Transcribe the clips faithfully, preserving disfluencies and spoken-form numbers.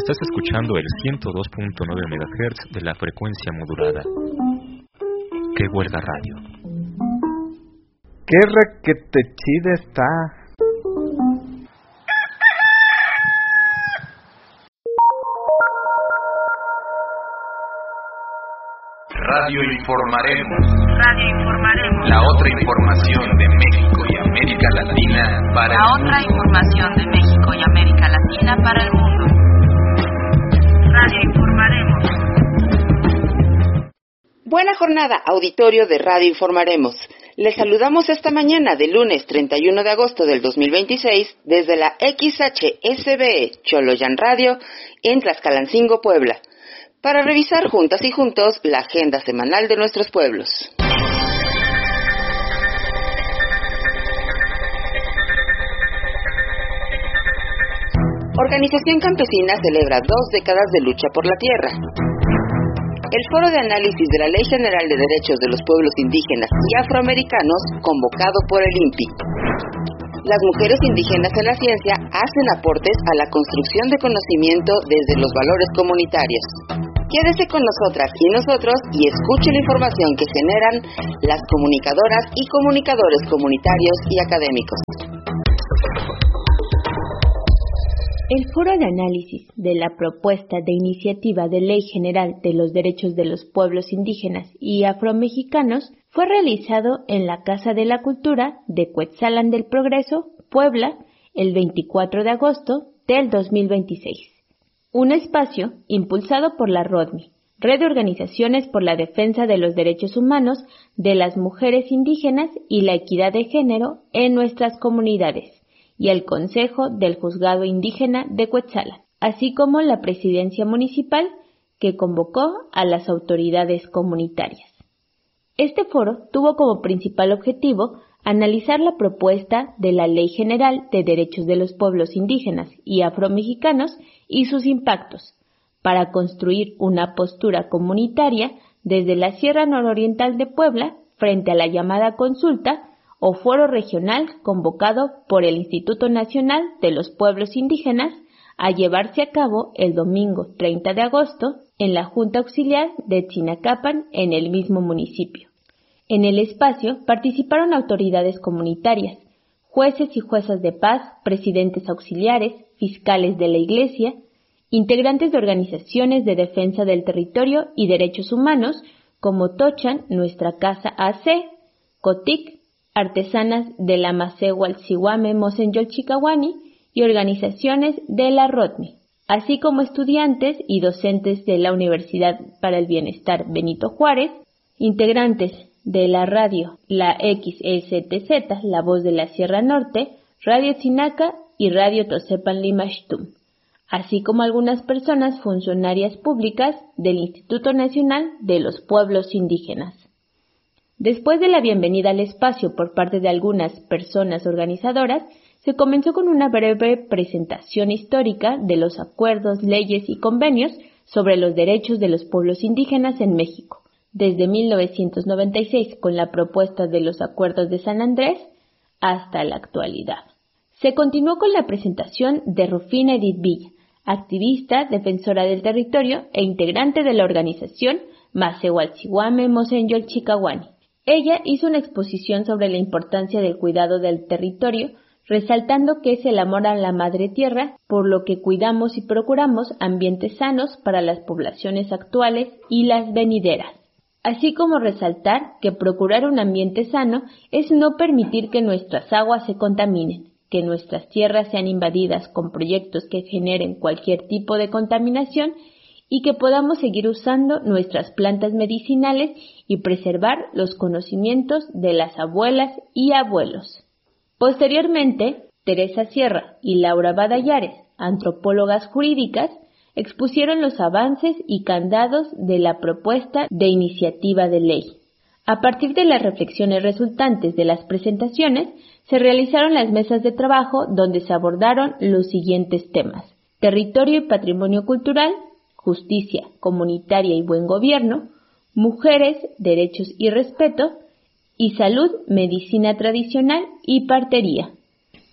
Estás escuchando el ciento dos punto nueve megahertz de la frecuencia modulada. ¡Qué huelga radio! ¡Qué requete chida está! Radio Informaremos. Radio Informaremos. La otra información de México y América Latina para La el otra mundo. información de México y América Latina para el mundo. Radio Informaremos. Buena jornada, auditorio de Radio Informaremos. Les saludamos esta mañana de lunes treinta y uno de agosto del dos mil veintiséis desde la X H S B E Choloyan Radio en Tlaxcalancingo, Puebla, para revisar juntas y juntos la agenda semanal de nuestros pueblos. Organización Campesina celebra dos décadas de lucha por la tierra. El Foro de Análisis de la Ley General de Derechos de los Pueblos Indígenas y Afroamericanos, convocado por el I N P I. Las mujeres indígenas en la ciencia hacen aportes a la construcción de conocimiento desde los valores comunitarios. Quédese con nosotras y nosotros y escuche la información que generan las comunicadoras y comunicadores comunitarios y académicos. El Foro de Análisis de la Propuesta de Iniciativa de Ley General de los Derechos de los Pueblos Indígenas y Afromexicanos fue realizado en la Casa de la Cultura de Cuetzalan del Progreso, Puebla, el veinticuatro de agosto del dos mil veintiséis. Un espacio impulsado por la RODMI, Red de Organizaciones por la Defensa de los Derechos Humanos de las Mujeres Indígenas y la Equidad de Género en nuestras comunidades, y el Consejo del Juzgado Indígena de Cuetzalan, así como la Presidencia Municipal que convocó a las autoridades comunitarias. Este foro tuvo como principal objetivo analizar la propuesta de la Ley General de Derechos de los Pueblos Indígenas y Afromexicanos y sus impactos, para construir una postura comunitaria desde la Sierra Nororiental de Puebla frente a la llamada consulta o foro regional convocado por el Instituto Nacional de los Pueblos Indígenas a llevarse a cabo el domingo treinta de agosto en la Junta Auxiliar de Tzinacapan en el mismo municipio. En el espacio participaron autoridades comunitarias, jueces y juezas de paz, presidentes auxiliares, fiscales de la Iglesia, integrantes de organizaciones de defensa del territorio y derechos humanos como Tochan, Nuestra Casa A C, COTIC, artesanas de la Macehualtzihuame Mosenyolchicawani y organizaciones de la RODMI, así como estudiantes y docentes de la Universidad para el Bienestar Benito Juárez, integrantes de la radio, la X S T Z, La Voz de la Sierra Norte, Radio Tzinaca y Radio Tosepan Limashtum, así como algunas personas funcionarias públicas del Instituto Nacional de los Pueblos Indígenas. Después de la bienvenida al espacio por parte de algunas personas organizadoras, se comenzó con una breve presentación histórica de los acuerdos, leyes y convenios sobre los derechos de los pueblos indígenas en México, desde mil novecientos noventa y seis con la propuesta de los acuerdos de San Andrés hasta la actualidad. Se continuó con la presentación de Rufina Edith Villa, activista, defensora del territorio e integrante de la organización Macehualtzihuame Mosenyolchicawani. Ella hizo una exposición sobre la importancia del cuidado del territorio, resaltando que es el amor a la madre tierra, por lo que cuidamos y procuramos ambientes sanos para las poblaciones actuales y las venideras. Así como resaltar que procurar un ambiente sano es no permitir que nuestras aguas se contaminen, que nuestras tierras sean invadidas con proyectos que generen cualquier tipo de contaminación y que podamos seguir usando nuestras plantas medicinales y preservar los conocimientos de las abuelas y abuelos. Posteriormente, Teresa Sierra y Laura Badallares, antropólogas jurídicas, expusieron los avances y candados de la propuesta de iniciativa de ley. A partir de las reflexiones resultantes de las presentaciones, se realizaron las mesas de trabajo donde se abordaron los siguientes temas: territorio y patrimonio cultural, justicia comunitaria y buen gobierno, mujeres, derechos y respeto, y salud, medicina tradicional y partería.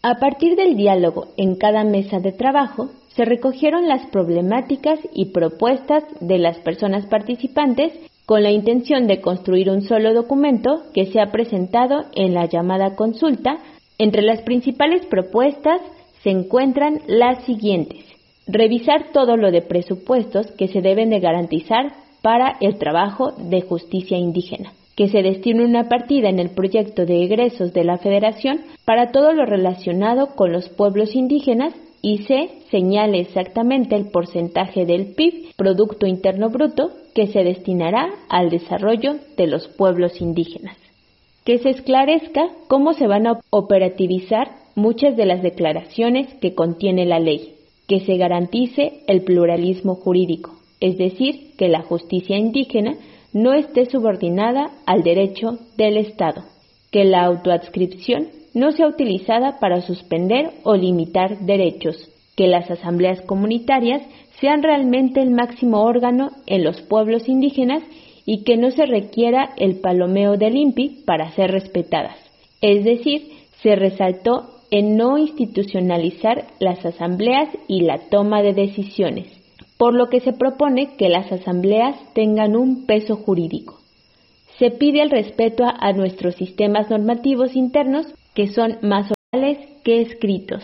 A partir del diálogo en cada mesa de trabajo, se recogieron las problemáticas y propuestas de las personas participantes con la intención de construir un solo documento que sea presentado en la llamada consulta. Entre las principales propuestas se encuentran las siguientes: revisar todo lo de presupuestos que se deben de garantizar para el trabajo de justicia indígena, que se destine una partida en el proyecto de egresos de la Federación para todo lo relacionado con los pueblos indígenas y se señale exactamente el porcentaje del P I B, Producto Interno Bruto, que se destinará al desarrollo de los pueblos indígenas. Que se esclarezca cómo se van a operativizar muchas de las declaraciones que contiene la ley, que se garantice el pluralismo jurídico, es decir, que la justicia indígena no esté subordinada al derecho del Estado, que la autoadscripción no sea utilizada para suspender o limitar derechos, que las asambleas comunitarias sean realmente el máximo órgano en los pueblos indígenas y que no se requiera el palomeo del I N P I para ser respetadas. Es decir, se resaltó en no institucionalizar las asambleas y la toma de decisiones, por lo que se propone que las asambleas tengan un peso jurídico. Se pide el respeto a, a nuestros sistemas normativos internos, que son más orales que escritos.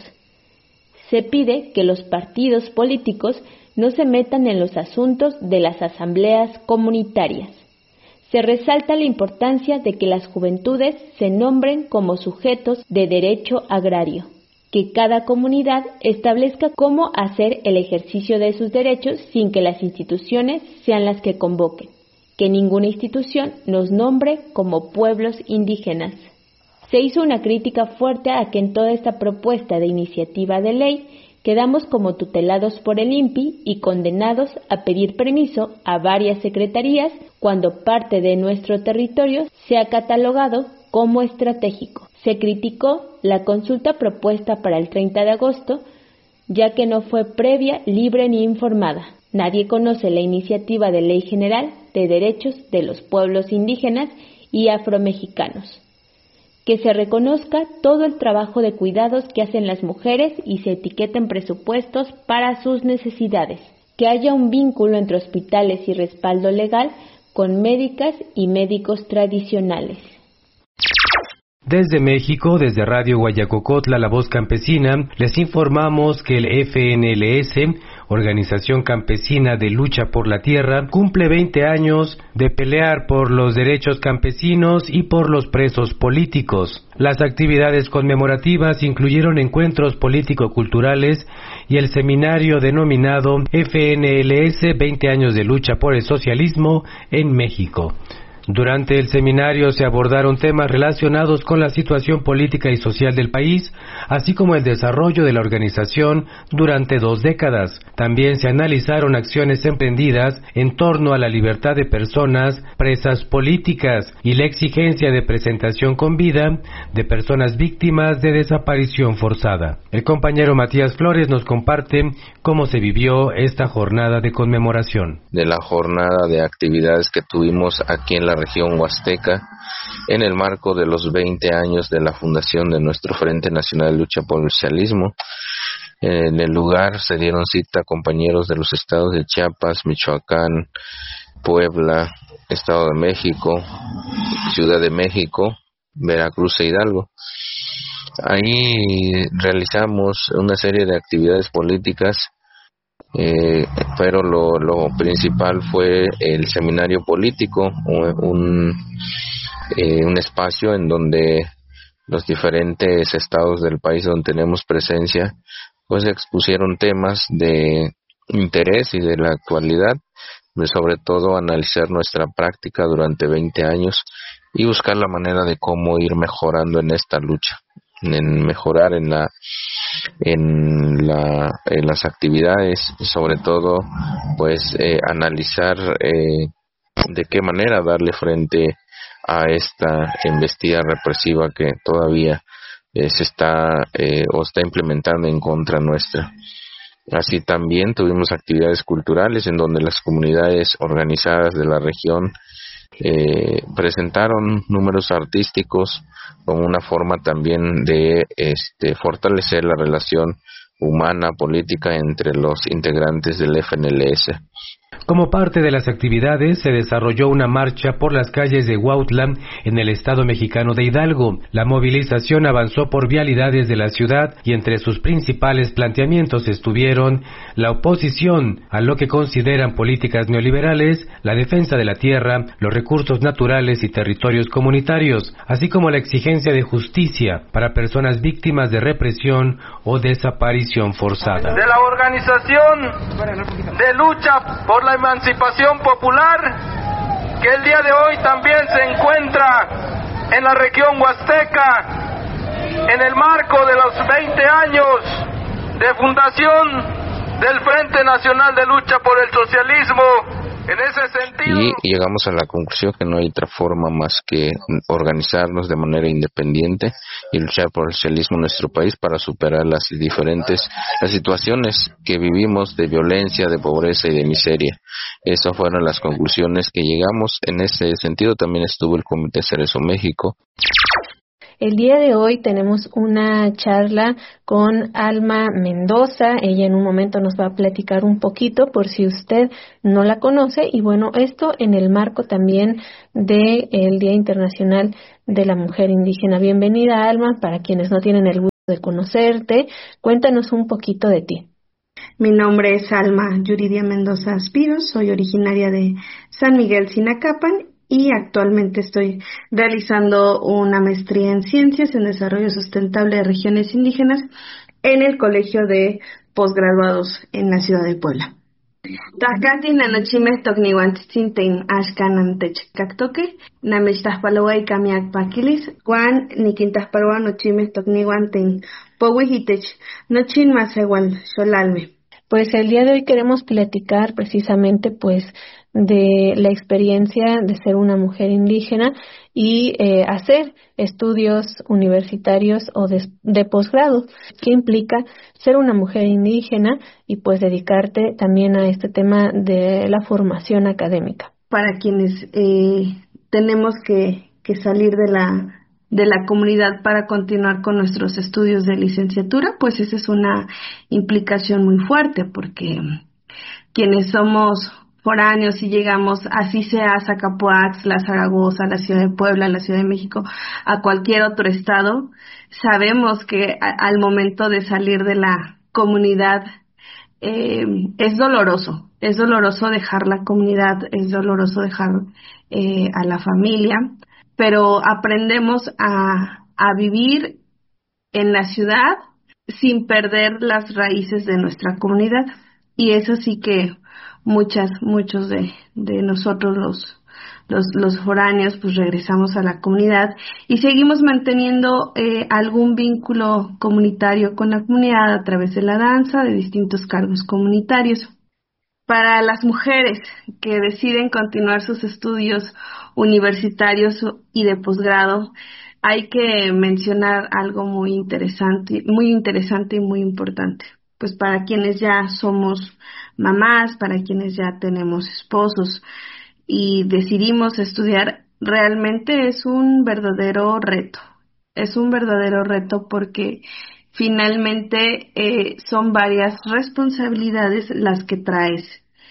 Se pide que los partidos políticos no se metan en los asuntos de las asambleas comunitarias. Se resalta la importancia de que las juventudes se nombren como sujetos de derecho agrario, que cada comunidad establezca cómo hacer el ejercicio de sus derechos sin que las instituciones sean las que convoquen, que ninguna institución nos nombre como pueblos indígenas. Se hizo una crítica fuerte a que en toda esta propuesta de iniciativa de ley quedamos como tutelados por el I N P I y condenados a pedir permiso a varias secretarías cuando parte de nuestro territorio se ha catalogado como estratégico. Se criticó la consulta propuesta para el treinta de agosto, ya que no fue previa, libre ni informada. Nadie conoce la iniciativa de Ley General de Derechos de los Pueblos Indígenas y Afromexicanos. Que se reconozca todo el trabajo de cuidados que hacen las mujeres y se etiqueten presupuestos para sus necesidades. Que haya un vínculo entre hospitales y respaldo legal con médicas y médicos tradicionales. Desde México, desde Radio Guayacocotla, La Voz Campesina, les informamos que el F N L S, Organización Campesina de Lucha por la Tierra, cumple veinte años de pelear por los derechos campesinos y por los presos políticos. Las actividades conmemorativas incluyeron encuentros político-culturales y el seminario denominado F N L S veinte años de lucha por el socialismo en México. Durante el seminario se abordaron temas relacionados con la situación política y social del país, así como el desarrollo de la organización durante dos décadas. También se analizaron acciones emprendidas en torno a la libertad de personas presas políticas y la exigencia de presentación con vida de personas víctimas de desaparición forzada. El compañero Matías Flores nos comparte cómo se vivió esta jornada de conmemoración. De la jornada de actividades que tuvimos aquí en la región huasteca en el marco de los veinte años de la fundación de nuestro Frente Nacional de Lucha por el Socialismo. En el lugar se dieron cita compañeros de los estados de Chiapas, Michoacán, Puebla, Estado de México, Ciudad de México, Veracruz e Hidalgo. Ahí realizamos una serie de actividades políticas, Eh, pero lo, lo principal fue el seminario político, un, eh, un espacio en donde los diferentes estados del país donde tenemos presencia pues expusieron temas de interés y de la actualidad, de sobre todo analizar nuestra práctica durante veinte años y buscar la manera de cómo ir mejorando en esta lucha, en mejorar en la en la en las actividades y sobre todo pues eh, analizar eh, de qué manera darle frente a esta embestida represiva que todavía eh, se está eh, o está implementando en contra nuestra. Así también tuvimos actividades culturales en donde las comunidades organizadas de la región eh, presentaron números artísticos como una forma también de este, fortalecer la relación humana, política entre los integrantes del F N L S. Como parte de las actividades, se desarrolló una marcha por las calles de Huautla, en el estado mexicano de Hidalgo. La movilización avanzó por vialidades de la ciudad y entre sus principales planteamientos estuvieron la oposición a lo que consideran políticas neoliberales, la defensa de la tierra, los recursos naturales y territorios comunitarios, así como la exigencia de justicia para personas víctimas de represión o desaparición forzada. De la organización de lucha por la emancipación popular, que el día de hoy también se encuentra en la región huasteca, en el marco de los veinte años de fundación del Frente Nacional de Lucha por el Socialismo. En ese sentido, y llegamos a la conclusión que no hay otra forma más que organizarnos de manera independiente y luchar por el socialismo en nuestro país para superar las diferentes las situaciones que vivimos de violencia, de pobreza y de miseria. Esas fueron las conclusiones que llegamos. En ese sentido también estuvo el Comité Cerezo México. El día de hoy tenemos una charla con Alma Mendoza. Ella en un momento nos va a platicar un poquito por si usted no la conoce. Y bueno, esto en el marco también del Día Internacional de la Mujer Indígena. Bienvenida, Alma. Para quienes no tienen el gusto de conocerte, cuéntanos un poquito de ti. Mi nombre es Alma Yuridia Mendoza Aspiros. Soy originaria de San Miguel, Sinacapan. Y actualmente estoy realizando una maestría en Ciencias en Desarrollo Sustentable de Regiones Indígenas en el Colegio de Postgraduados en la ciudad de Puebla. Tahkati nanochimeh tokniuantzintzein ashkanantech kaktoque, namechtahpalowai kamiak paquilis, Juan nikintahpaloa nochimeh tokniuanten powihitech, nochin masewal xolalme. Pues el día de hoy queremos platicar precisamente pues de la experiencia de ser una mujer indígena y eh, hacer estudios universitarios o de, de posgrado. ¿Qué implica ser una mujer indígena y pues dedicarte también a este tema de la formación académica? Para quienes eh, tenemos que, que salir de la de la comunidad para continuar con nuestros estudios de licenciatura, pues esa es una implicación muy fuerte, porque quienes somos foráneos y llegamos, así sea a Zacapoaxtla, Zaragoza, la ciudad de Puebla, la Ciudad de México, a cualquier otro estado, sabemos que a, al momento de salir de la comunidad eh, es doloroso, es doloroso dejar la comunidad, es doloroso dejar eh, a la familia, pero aprendemos a, a vivir en la ciudad sin perder las raíces de nuestra comunidad. Y eso sí que muchas, muchos de, de nosotros los, los, los foráneos pues regresamos a la comunidad y seguimos manteniendo eh, algún vínculo comunitario con la comunidad a través de la danza, de distintos cargos comunitarios. Para las mujeres que deciden continuar sus estudios universitarios y de posgrado, hay que mencionar algo muy interesante, muy interesante y muy importante. Pues para quienes ya somos mamás, para quienes ya tenemos esposos y decidimos estudiar, realmente es un verdadero reto. Es un verdadero reto porque finalmente eh, son varias responsabilidades las que traes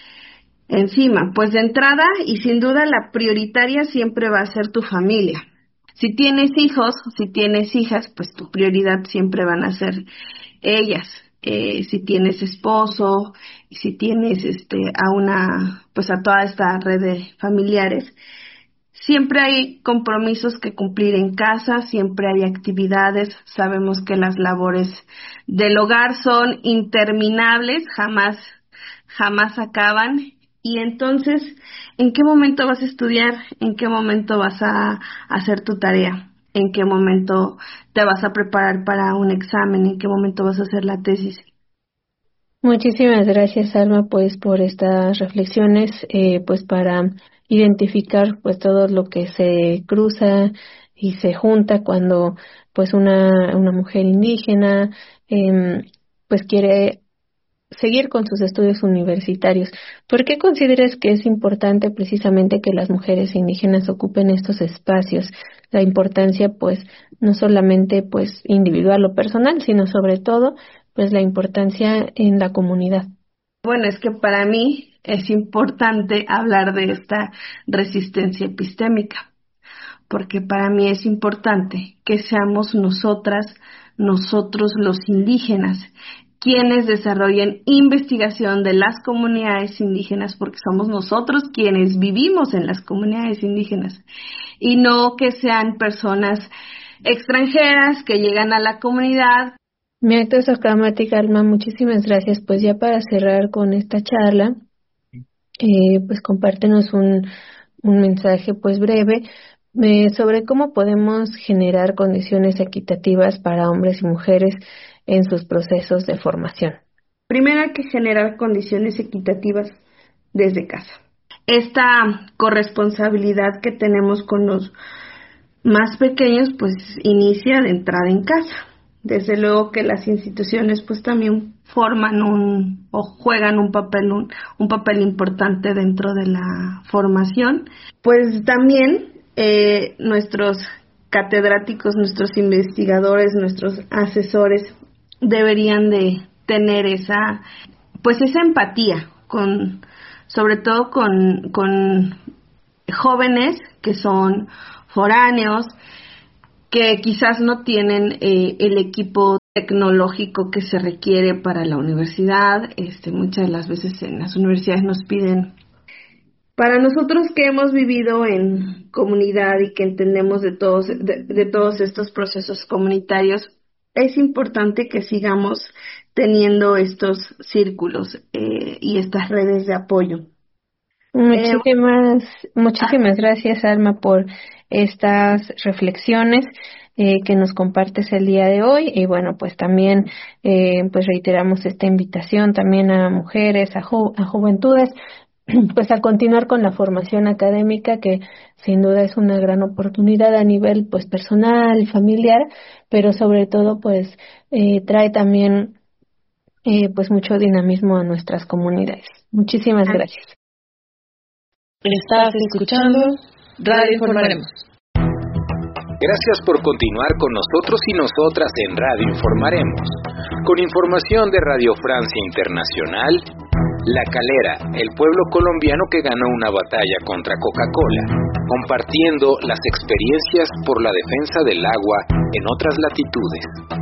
encima. Pues de entrada y sin duda la prioritaria siempre va a ser tu familia. Si tienes hijos, si tienes hijas, pues tu prioridad siempre van a ser ellas. Eh, si tienes esposo, si tienes este a una, pues a toda esta red de familiares, siempre hay compromisos que cumplir en casa, siempre hay actividades. Sabemos que las labores del hogar son interminables, jamás, jamás acaban. Y entonces, ¿en qué momento vas a estudiar? ¿En qué momento vas a hacer tu tarea? ¿En qué momento te vas a preparar para un examen? ¿En qué momento vas a hacer la tesis? Muchísimas gracias, Alma, pues por estas reflexiones, eh, pues para identificar pues todo lo que se cruza y se junta cuando pues una una mujer indígena eh, pues quiere seguir con sus estudios universitarios. ¿Por qué consideras que es importante precisamente que las mujeres indígenas ocupen estos espacios? La importancia, pues, no solamente pues individual o personal, sino sobre todo, pues, la importancia en la comunidad. Bueno, es que para mí es importante hablar de esta resistencia epistémica, porque para mí es importante que seamos nosotras, nosotros los indígenas, quienes desarrollen investigación de las comunidades indígenas, porque somos nosotros quienes vivimos en las comunidades indígenas, y no que sean personas extranjeras que llegan a la comunidad. Mi acto es aclamática, Alma, muchísimas gracias. Pues ya para cerrar con esta charla, eh, pues compártenos un, un mensaje pues breve eh, sobre cómo podemos generar condiciones equitativas para hombres y mujeres en sus procesos de formación. Primero hay que generar condiciones equitativas desde casa. Esta corresponsabilidad que tenemos con los más pequeños pues inicia de entrada en casa. Desde luego que las instituciones pues también forman un o juegan un papel un, un papel importante dentro de la formación. Pues también eh, nuestros catedráticos, nuestros investigadores, nuestros asesores deberían de tener esa pues esa empatía con sobre todo con con jóvenes que son foráneos, que quizás no tienen eh, el equipo tecnológico que se requiere para la universidad. Este, muchas de las veces en las universidades nos piden. Para nosotros que hemos vivido en comunidad y que entendemos de todos, de, de todos estos procesos comunitarios, es importante que sigamos teniendo estos círculos eh, y estas redes de apoyo. Muchísimas, muchísimas gracias, Alma, por estas reflexiones eh, que nos compartes el día de hoy. Y bueno, pues también eh, pues reiteramos esta invitación también a mujeres, a, jo- a juventudes, pues a continuar con la formación académica, que sin duda es una gran oportunidad a nivel pues personal, familiar, pero sobre todo pues eh, trae también eh, pues mucho dinamismo a nuestras comunidades. Muchísimas gracias. Estás escuchando Radio Informaremos. Gracias por continuar con nosotros y nosotras en Radio Informaremos, con información de Radio Francia Internacional, La Calera, el pueblo colombiano que ganó una batalla contra Coca-Cola, compartiendo las experiencias por la defensa del agua en otras latitudes.